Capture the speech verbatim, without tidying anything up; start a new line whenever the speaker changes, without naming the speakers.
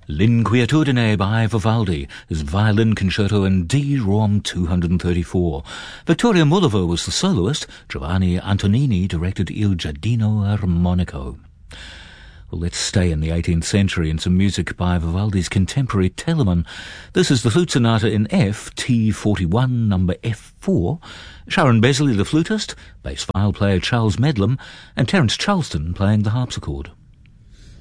L'Inquietudine by Vivaldi is Violin Concerto in D Rom two thirty-four. Vittorio Mullavo was the soloist. Giovanni Antonini directed Il Giardino Armonico. Well, let's stay in the eighteenth century and some music by Vivaldi's contemporary Telemann. This is the Flute Sonata in F, T forty-one, number F four. Sharon Besley, the flutist, bass viol player Charles Medlam, and Terence Charleston playing the harpsichord.